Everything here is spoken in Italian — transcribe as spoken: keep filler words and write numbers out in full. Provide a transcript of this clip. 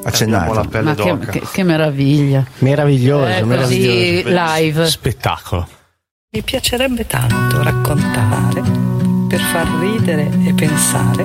accennato. La pelle Ma che, che, che meraviglia. Meraviglioso, Eh, meraviglioso. così live. Spettacolo. Mi piacerebbe tanto raccontare per far ridere e pensare